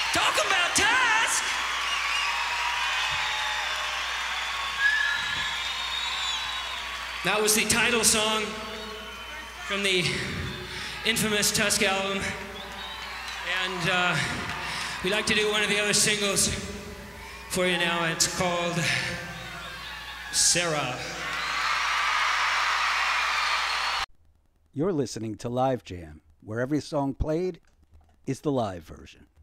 Talk about Tusk! That was the title song from the infamous Tusk album. And we'd like to do one of the other singles for you now. It's called Sarah. You're listening to Live Jam, where every song played is the live version.